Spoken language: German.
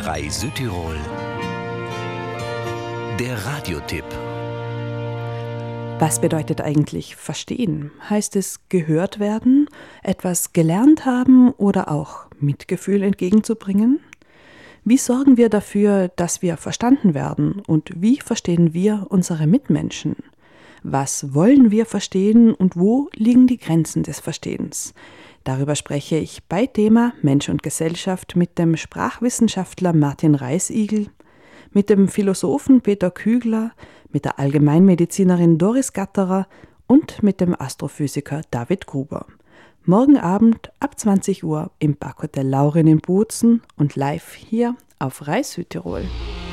3 Südtirol. Der Radiotipp. Was bedeutet eigentlich verstehen? Heißt es gehört werden, etwas gelernt haben oder auch Mitgefühl entgegenzubringen? Wie sorgen wir dafür, dass wir verstanden werden und wie verstehen wir unsere Mitmenschen? Was wollen wir verstehen und wo liegen die Grenzen des Verstehens? Darüber spreche ich bei Thema Mensch und Gesellschaft mit dem Sprachwissenschaftler Martin Reisigl, mit dem Philosophen Peter Kügler, mit der Allgemeinmedizinerin Doris Gatterer und mit dem Astrophysiker David Gruber. Morgen Abend ab 20 Uhr im Parkhotel Laurin in Bozen und live hier auf RAI Südtirol.